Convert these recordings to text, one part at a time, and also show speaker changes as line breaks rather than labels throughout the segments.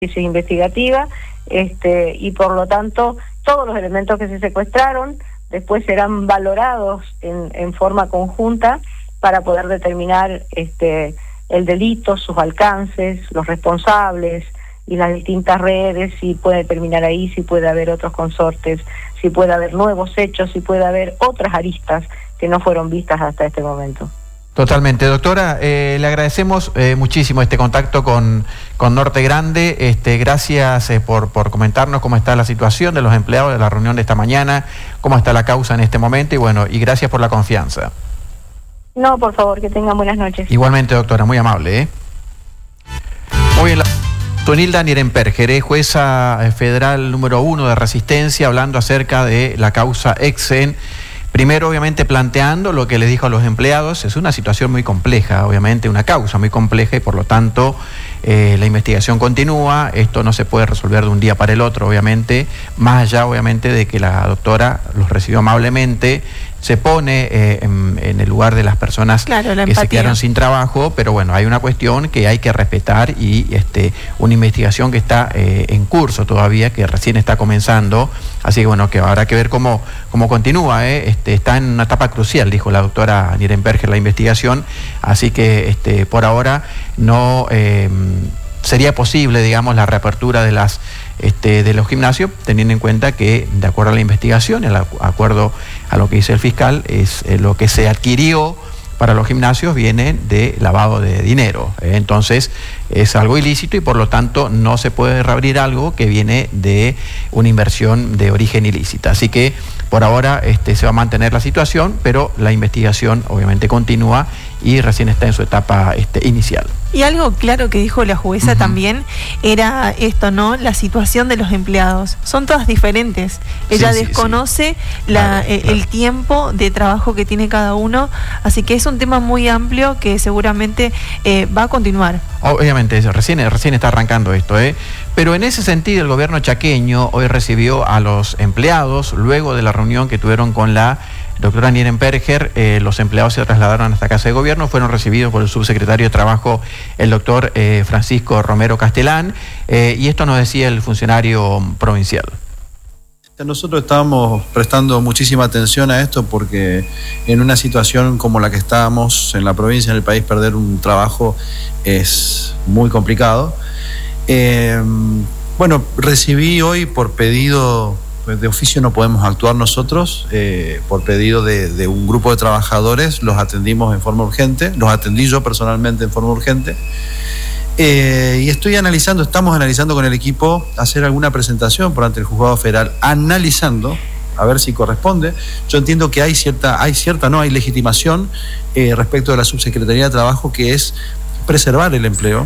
investigativa, y por lo tanto todos los elementos que se secuestraron después serán valorados en forma conjunta para poder determinar el delito, sus alcances, los responsables y las distintas redes, si puede terminar ahí, si puede haber otros consortes, si puede haber nuevos hechos, si puede haber otras aristas que no fueron vistas hasta este momento.
Totalmente, doctora, le agradecemos muchísimo este contacto con Norte Grande. Gracias por comentarnos cómo está la situación de los empleados de la reunión de esta mañana, cómo está la causa en este momento y gracias por la confianza.
No, por favor, que tengan buenas noches.
Igualmente, doctora, muy amable. Muy bien, Tunilda Nierenperger, jueza federal número 1 de Resistencia, hablando acerca de la causa Exen. Primero, obviamente, planteando lo que les dijo a los empleados. Es una situación muy compleja, obviamente, una causa muy compleja y por lo tanto la investigación continúa. Esto no se puede resolver de un día para el otro, obviamente, más allá, obviamente, de que la doctora los recibió amablemente, se pone en el lugar de las personas que se quedaron sin trabajo, pero bueno, hay una cuestión que hay que respetar y una investigación que está en curso todavía, que recién está comenzando, así que bueno, que habrá que ver cómo continúa, está en una etapa crucial, dijo la doctora Nierenperger, la investigación, así que por ahora no sería posible, digamos, la reapertura de los gimnasios, teniendo en cuenta que, de acuerdo a la investigación, de acuerdo a lo que dice el fiscal, es lo que se adquirió para los gimnasios viene de lavado de dinero. Entonces, es algo ilícito y por lo tanto no se puede reabrir algo que viene de una inversión de origen ilícita. Así que, por ahora, se va a mantener la situación, pero la investigación obviamente continúa y recién está en su etapa inicial.
Y algo claro que dijo la jueza también era esto, ¿no? La situación de los empleados. Son todas diferentes. Ella desconoce el tiempo de trabajo que tiene cada uno, así que es un tema muy amplio que seguramente va a continuar. Obviamente,
recién está arrancando esto, pero en ese sentido el gobierno chaqueño hoy recibió a los empleados, luego de la reunión que tuvieron con la doctora Nierenperger, los empleados se trasladaron hasta Casa de Gobierno, fueron recibidos por el subsecretario de Trabajo, el doctor Francisco Romero Castelán, y esto nos decía el funcionario provincial.
Nosotros estábamos prestando muchísima atención a esto porque en una situación como la que estábamos en la provincia, en el país, perder un trabajo es muy complicado. Bueno, recibí hoy por pedido, de oficio no podemos actuar nosotros, por pedido de un grupo de trabajadores, los atendimos en forma urgente, los atendí yo personalmente en forma urgente. Y estamos analizando con el equipo hacer alguna presentación por ante el juzgado federal, analizando a ver si corresponde. Yo entiendo que hay legitimación respecto de la subsecretaría de Trabajo, que es preservar el empleo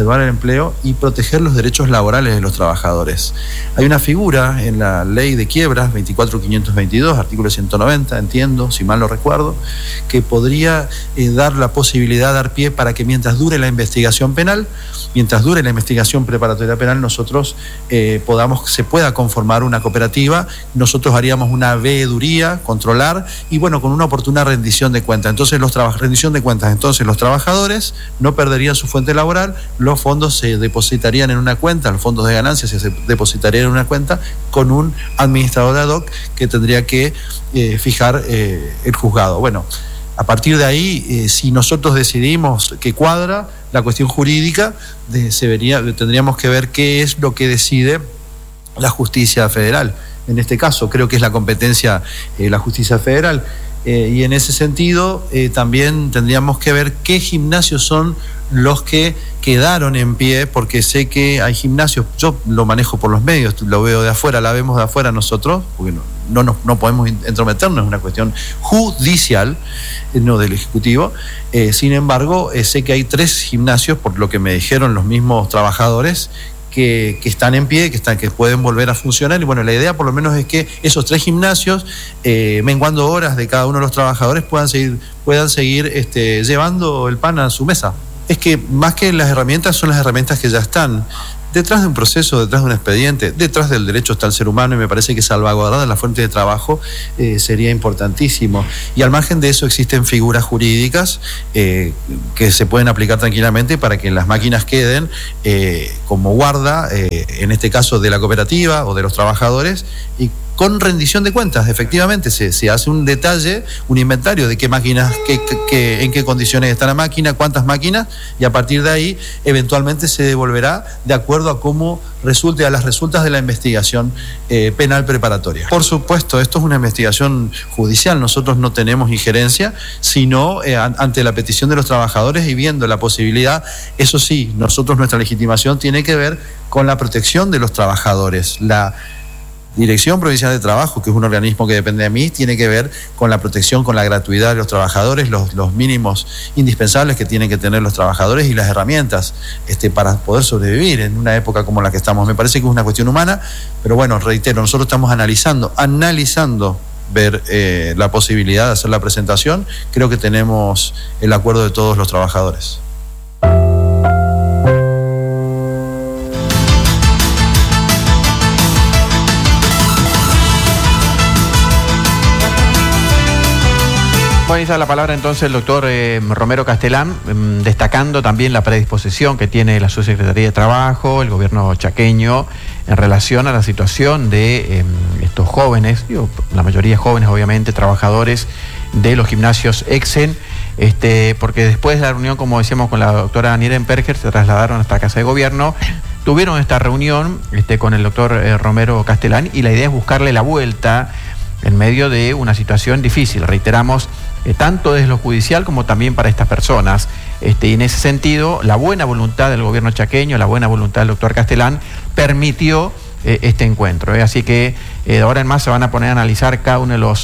y proteger los derechos laborales de los trabajadores. Hay una figura en la ley de quiebras 24.522, artículo 190, entiendo, si mal no recuerdo, que podría dar pie para que mientras dure la investigación penal, mientras dure la investigación preparatoria penal, nosotros se pueda conformar una cooperativa, nosotros haríamos una veeduría, controlar y bueno, con una oportuna rendición de cuentas. Entonces los trabajadores no perderían su fuente laboral, los fondos se depositarían en una cuenta, los fondos de ganancias se depositarían en una cuenta con un administrador ad hoc que tendría que fijar el juzgado. Bueno, a partir de ahí, si nosotros decidimos que cuadra la cuestión jurídica, tendríamos que ver qué es lo que decide la justicia federal. En este caso, creo que es la competencia la justicia federal. Y en ese sentido, también tendríamos que ver qué gimnasios son los que quedaron en pie, porque sé que hay gimnasios, yo lo manejo por los medios, lo veo de afuera, la vemos de afuera nosotros, porque no podemos entrometernos, es una cuestión judicial, no del Ejecutivo. Sin embargo, sé que hay 3 gimnasios, por lo que me dijeron los mismos trabajadores, que están en pie, que pueden volver a funcionar. Y bueno, la idea por lo menos es que esos 3 gimnasios, menguando horas de cada uno de los trabajadores, puedan seguir llevando el pan a su mesa. Es que más que las herramientas, son las herramientas que ya están. detrás de un proceso, detrás de un expediente, detrás del derecho está el ser humano, y me parece que salvaguardar la fuente de trabajo sería importantísimo. Y al margen de eso existen figuras jurídicas que se pueden aplicar tranquilamente para que las máquinas queden como guarda, en este caso de la cooperativa o de los trabajadores, y con rendición de cuentas. Efectivamente se hace un detalle, un inventario de qué máquinas, en qué condiciones está la máquina, cuántas máquinas, y a partir de ahí eventualmente se devolverá de acuerdo a cómo resulte, a las resultas de la investigación penal preparatoria. Por supuesto, esto es una investigación judicial, nosotros no tenemos injerencia, sino ante la petición de los trabajadores y viendo la posibilidad. Eso sí, nuestra legitimación tiene que ver con la protección de los trabajadores. La Dirección Provincial de Trabajo, que es un organismo que depende de mí, tiene que ver con la protección, con la gratuidad de los trabajadores, los mínimos indispensables que tienen que tener los trabajadores y las herramientas para poder sobrevivir en una época como la que estamos. Me parece que es una cuestión humana, pero bueno, reitero, nosotros estamos analizando ver la posibilidad de hacer la presentación. Creo que tenemos el acuerdo de todos los trabajadores.
Voy a dar la palabra entonces el doctor Romero Castellán, destacando también la predisposición que tiene la Subsecretaría de Trabajo, el gobierno chaqueño, en relación a la situación de estos jóvenes, la mayoría jóvenes obviamente, trabajadores de los gimnasios EXEN, porque después de la reunión, como decíamos, con la doctora Nieren Perger, se trasladaron hasta la Casa de Gobierno, tuvieron esta reunión con el doctor Romero Castellán, y la idea es buscarle la vuelta en medio de una situación difícil, reiteramos, tanto desde lo judicial como también para estas personas. Y en ese sentido, la buena voluntad del gobierno chaqueño, la buena voluntad del doctor Castellán, permitió este encuentro. Así que de ahora en más se van a poner a analizar cada uno de los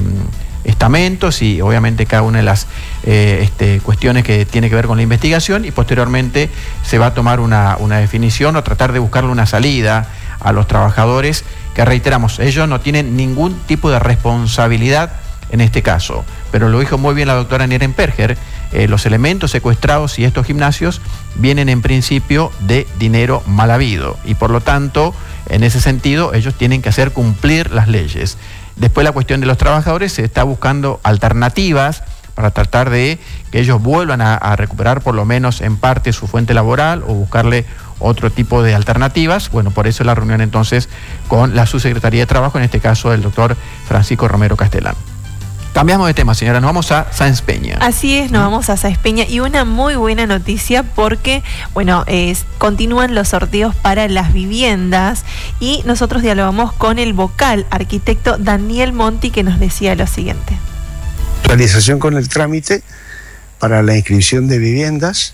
estamentos y obviamente cada una de las cuestiones que tiene que ver con la investigación, y posteriormente se va a tomar una definición o tratar de buscarle una salida a los trabajadores, que reiteramos, ellos no tienen ningún tipo de responsabilidad en este caso, pero lo dijo muy bien la doctora Nieren Perger, los elementos secuestrados y estos gimnasios vienen en principio de dinero mal habido, y por lo tanto, en ese sentido, ellos tienen que hacer cumplir las leyes. Después la cuestión de los trabajadores, se está buscando alternativas para tratar de que ellos vuelvan a recuperar por lo menos en parte su fuente laboral o buscarle otro tipo de alternativas. Bueno, por eso la reunión entonces con la Subsecretaría de Trabajo, en este caso el doctor Francisco Romero Castellán. Cambiamos de tema, señora, nos vamos a Sáenz Peña.
Así es, nos vamos a Sáenz Peña, y una muy buena noticia porque, bueno, continúan los sorteos para las viviendas, y nosotros dialogamos con el vocal arquitecto Daniel Monti, que nos decía lo siguiente.
Realización con el trámite para la inscripción de viviendas,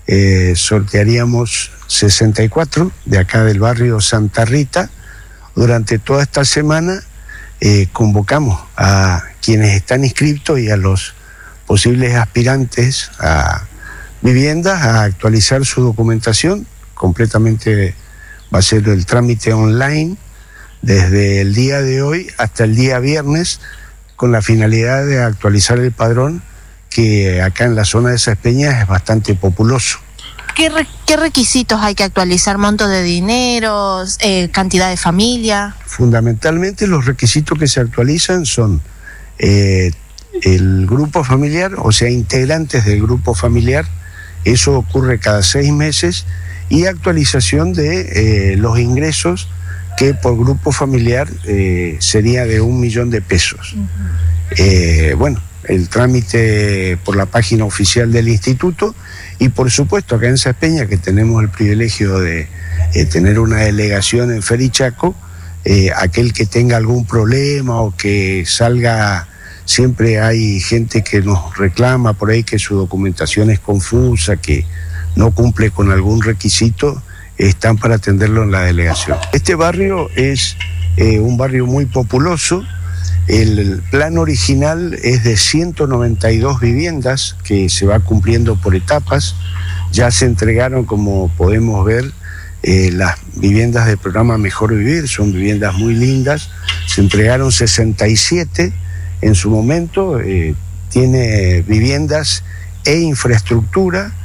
sortearíamos 64 de acá del barrio Santa Rita. Durante toda esta semana convocamos a quienes están inscritos y a los posibles aspirantes a viviendas a actualizar su documentación. Completamente va a ser el trámite online desde el día de hoy hasta el día viernes, con la finalidad de actualizar el padrón, que acá en la zona de Sáenz Peña es bastante populoso.
¿Qué requisitos hay que actualizar? ¿Monto de dinero? ¿Cantidad de familia?
Fundamentalmente los requisitos que se actualizan son el grupo familiar, o sea, integrantes del grupo familiar. Eso ocurre cada 6 meses, y actualización de los ingresos, que por grupo familiar sería de 1 millón de pesos. Bueno, el trámite por la página oficial del instituto, y por supuesto acá en Sáenz Peña, que tenemos el privilegio de tener una delegación en Ferichaco, aquel que tenga algún problema o que salga, siempre hay gente que nos reclama por ahí que su documentación es confusa, que no cumple con algún requisito, están para atenderlo en la delegación. Este barrio es un barrio muy populoso. El plan original es de 192 viviendas que se va cumpliendo por etapas. Ya se entregaron, como podemos ver, las viviendas del programa Mejor Vivir, son viviendas muy lindas. Se entregaron 67 en su momento, tiene viviendas e infraestructura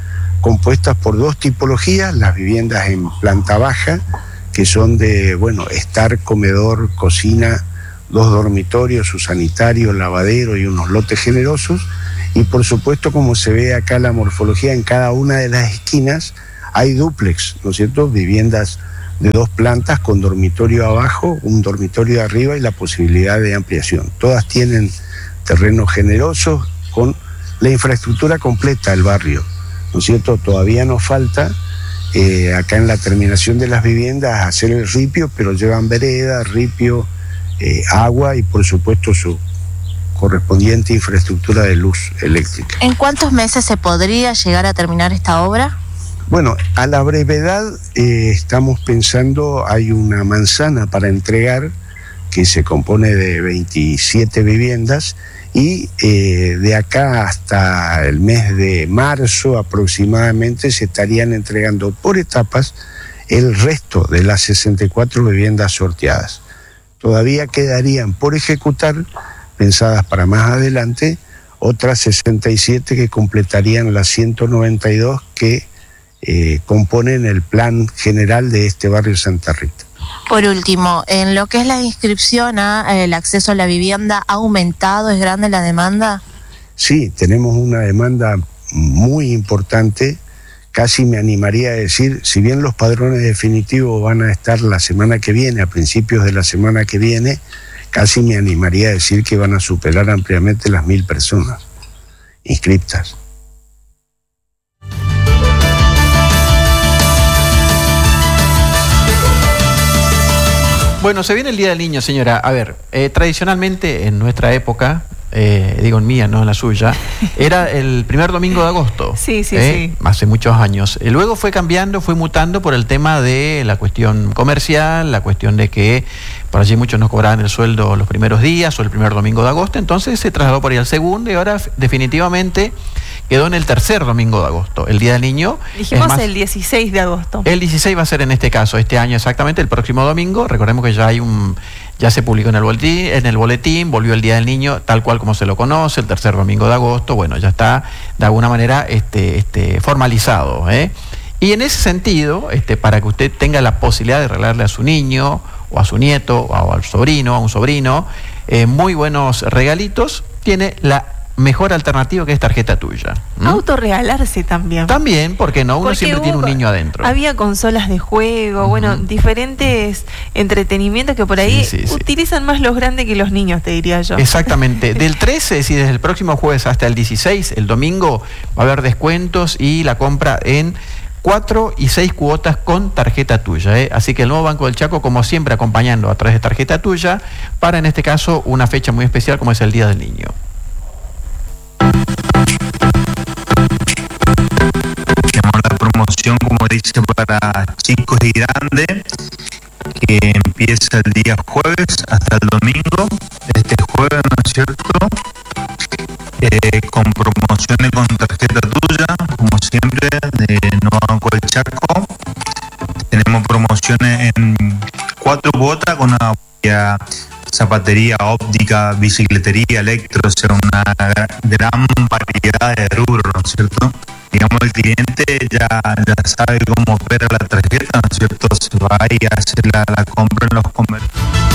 compuestas por dos tipologías: las viviendas en planta baja, que son de, estar, comedor, cocina, 2 dormitorios, su sanitario, lavadero y unos lotes generosos. Y por supuesto, como se ve acá la morfología, en cada una de las esquinas hay dúplex, ¿no es cierto? Viviendas de 2 plantas con dormitorio abajo, un dormitorio arriba y la posibilidad de ampliación. Todas tienen terrenos generosos con la infraestructura completa del barrio, ¿no es cierto? Todavía nos falta acá en la terminación de las viviendas hacer el ripio, pero llevan vereda, ripio, agua y por supuesto su correspondiente infraestructura de luz eléctrica.
¿En cuántos meses se podría llegar a terminar esta obra?
Bueno, a la brevedad estamos pensando, hay una manzana para entregar que se compone de 27 viviendas y de acá hasta el mes de marzo aproximadamente se estarían entregando por etapas el resto de las 64 viviendas sorteadas. Todavía quedarían por ejecutar, pensadas para más adelante, otras 67 que completarían las 192 que componen el plan general de este barrio Santa Rita.
Por último, en lo que es la inscripción al acceso a la vivienda, ¿ha aumentado? ¿Es grande la demanda?
Sí, tenemos una demanda muy importante. Casi me animaría a decir, si bien los padrones definitivos van a estar la semana que viene, a principios de la semana que viene, casi me animaría a decir que van a superar ampliamente las 1000 personas inscriptas.
Bueno, se viene el Día del Niño, señora. A ver, tradicionalmente en nuestra época, digo en mía, no en la suya, era el primer domingo de agosto.
Sí.
Hace muchos años. Luego fue cambiando, fue mutando por el tema de la cuestión comercial, la cuestión de que por allí muchos nos cobraban el sueldo los primeros días o el primer domingo de agosto, entonces se trasladó por ahí al segundo y ahora definitivamente quedó en el tercer domingo de agosto. El Día del Niño.
Dijimos el 16 de agosto.
El 16 va a ser en este caso, este año exactamente, el próximo domingo. Recordemos que ya se publicó en el boletín, volvió el Día del Niño tal cual como se lo conoce, el tercer domingo de agosto. Bueno, ya está de alguna manera formalizado. Y en ese sentido, para que usted tenga la posibilidad de regalarle a su niño o a su nieto o al sobrino, a un sobrino, muy buenos regalitos, tiene la mejor alternativa que es Tarjeta Tuya.
Autorregalarse también.
También, ¿por qué no? Uno siempre tiene un niño adentro.
Había consolas de juego, diferentes entretenimientos que por ahí utilizan más los grandes que los niños, te diría yo.
Exactamente. Del 13, es decir, desde el próximo jueves hasta el 16, el domingo, va a haber descuentos y la compra en 4 y 6 cuotas con Tarjeta Tuya. Así que el Nuevo Banco del Chaco, como siempre, acompañando a través de Tarjeta Tuya, para en este caso una fecha muy especial como es el Día del Niño.
Tenemos la promoción, como dice, para chicos y grandes, que empieza el día jueves hasta el domingo. Este jueves, ¿no es cierto? Con promociones con Tarjeta Tuya, como siempre, de Nuevo Banco del Chaco. Tenemos promociones en 4 cuotas con una zapatería, óptica, bicicletería, electro, o sea, una gran variedad de rubros, ¿no es cierto? Digamos, el cliente ya sabe cómo opera la tarjeta, ¿no es cierto? Se va y hace la compra en los comercios.